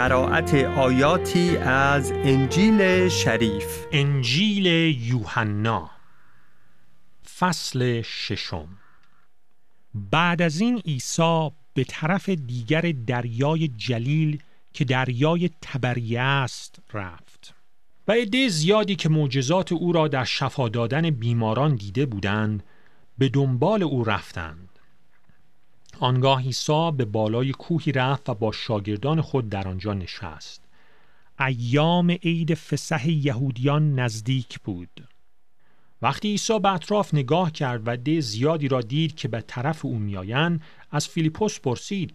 قرائت آیاتی از انجیل شریف. انجیل یوحنا فصل 6. بعد از این عیسی به طرف دیگر دریای جلیل که دریای تبریه است رفت و عده زیادی که معجزات او را در شفا دادن بیماران دیده بودند به دنبال او رفتند. آنگاه عیسی به بالای کوهی رفت و با شاگردان خود در آنجا نشست. ایام عید فسح یهودیان نزدیک بود. وقتی عیسی به اطراف نگاه کرد و عده زیادی را دید که به طرف او میآیند، از فیلیپوس پرسید: